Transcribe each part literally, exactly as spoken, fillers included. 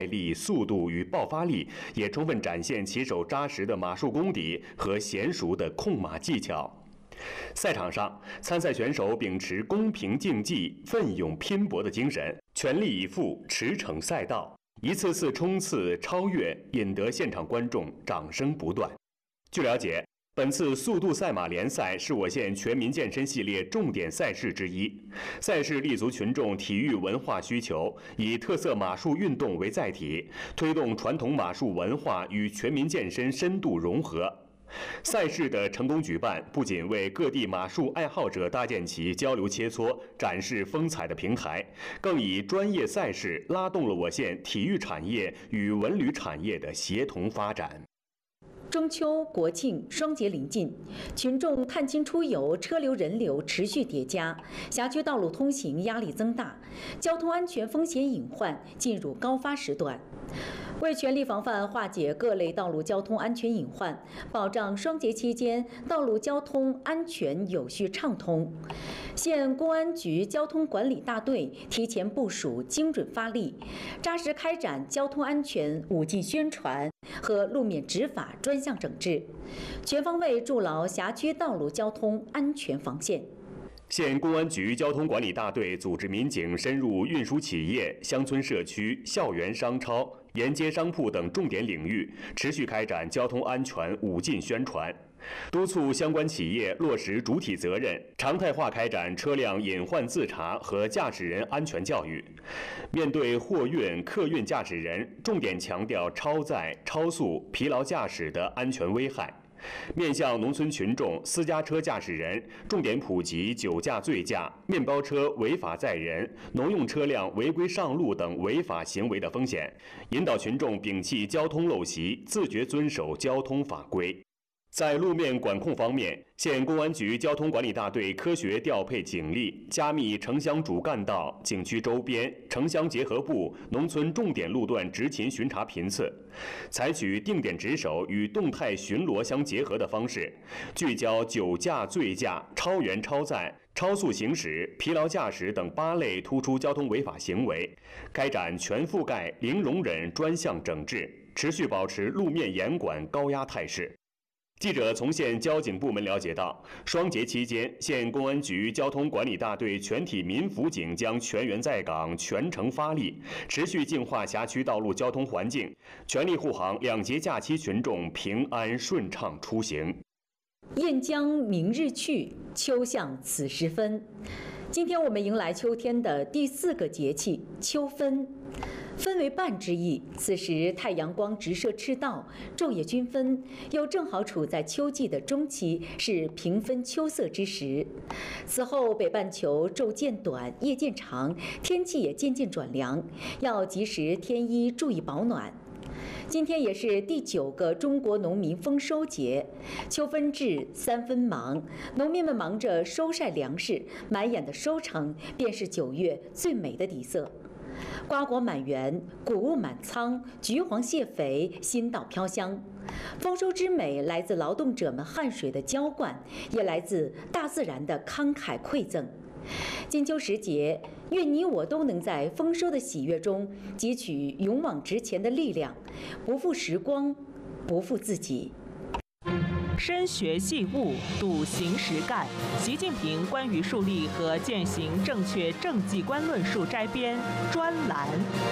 力、速度与爆发力，也充分展现骑手扎实的马术功底和娴熟的控马技巧。赛场上，参赛选手秉持公平竞技、奋勇拼搏的精神，全力以赴驰骋赛道，一次次冲刺超越，引得现场观众掌声不断。据了解，本次速度赛马联赛是我县全民健身系列重点赛事之一。赛事立足群众体育文化需求，以特色马术运动为载体，推动传统马术文化与全民健身深度融合。赛事的成功举办，不仅为各地马术爱好者搭建起交流切磋、展示风采的平台，更以专业赛事拉动了我县体育产业与文旅产业的协同发展。 中秋、国庆双节临近，群众探亲出游，车流人流持续叠加，辖区道路通行压力增大，交通安全风险隐患进入高发时段。为全力防范化解各类道路交通安全隐患，保障双节期间道路交通安全有序畅通，县公安局交通管理大队提前部署、精准发力，扎实开展交通安全五禁宣传和路面执法专项整治，全方位筑牢辖区道路交通安全防线。 县公安局交通管理大队组织民警深入运输企业、乡村社区、校园商超、沿街商铺等重点领域，持续开展交通安全五禁宣传，督促相关企业落实主体责任，常态化开展车辆隐患自查和驾驶人安全教育。面对货运、客运驾驶人，重点强调超载、超速、疲劳驾驶的安全危害。面向农村群众、私家车驾驶人，重点普及酒驾、醉驾、面包车违法载人、农用车辆违规上路等违法行为的风险，引导群众摒弃交通陋习，自觉遵守交通法规。在路面管控方面，县公安局交通管理大队科学调配警力，加密城乡主干道、景区周边、城乡结合部、农村重点路段执勤巡查频次，采取定点值守与动态巡逻相结合的方式，聚焦酒驾、醉驾、超员超载、超速行驶、疲劳驾驶等八类突出交通违法行为，开展全覆盖、零容忍专项整治，持续保持路面严管高压态势。记者从县交警部门了解到，双节期间，县公安局交通管理大队全体民辅警将全员在岗、全程发力，持续净化辖区道路交通环境，全力护航两节假期群众平安顺畅出行。 雁将明日去，秋向此时分。今天我们迎来秋天的第四个节气秋分，分为半之意。此时太阳光直射赤道，昼夜均分，又正好处在秋季的中期，是平分秋色之时。此后北半球昼渐短，夜渐长，天气也渐渐转凉，要及时添衣，注意保暖。今天也是第九个中国农民丰收节，秋分至，三分忙，农民们忙着收晒粮食，满眼的收成便是九月最美的底色。瓜果满园，谷物满仓，橘黄蟹肥，新稻飘香。丰收之美来自劳动者们汗水的浇灌，也来自大自然的慷慨馈赠。金秋时节，愿你我都能在丰收的喜悦中汲取勇往直前的力量，不负时光，不负自己。 深学细悟，笃行实干。习近平关于树立和践行正确政绩观论述摘编专栏。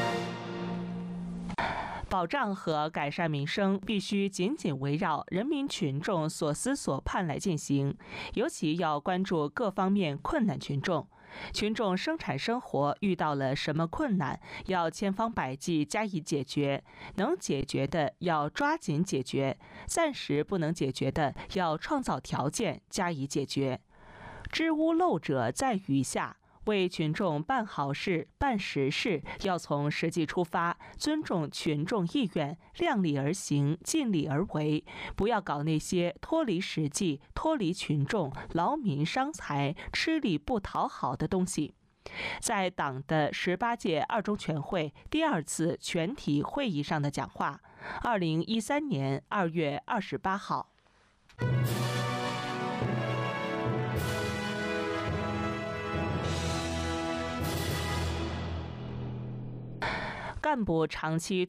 保障和改善民生必须紧紧围绕人民群众所思所盼来进行，尤其要关注各方面困难群众。群众生产生活遇到了什么困难，要千方百计加以解决，能解决的要抓紧解决，暂时不能解决的要创造条件加以解决。知屋漏者在余下。为群众办好事、办实事，要从实际出发，尊重群众意愿，量力而行，尽力而为，不要搞那些脱离实际、脱离群众、劳民伤财、吃力不讨好的东西。在党的十八届二中全会第二次全体会议上的讲话，二零一三年二月二十八号。 干部长期